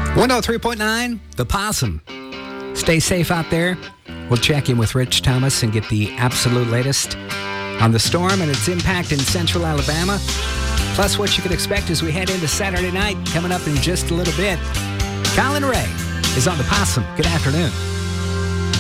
103.9, The Possum. Stay safe out there. We'll check in with Rich Thomas and get the absolute latest on the storm and its impact in central Alabama. Plus what you can expect as we head into Saturday night coming up in just a little bit. Colin Ray is on The Possum. Good afternoon.